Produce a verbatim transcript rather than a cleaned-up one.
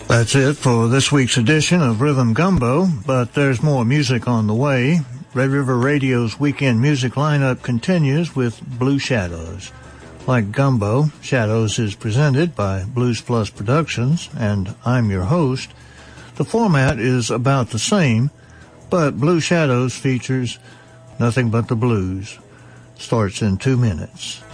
That's it for this week's edition of Rhythm Gumbo, but there's more music on the way. Red River Radio's weekend music lineup continues with Blue Shadows. Like Gumbo, Shadows is presented by Blues Plus Productions, and I'm your host. The format is about the same, but Blue Shadows features nothing but the blues. Starts in two minutes.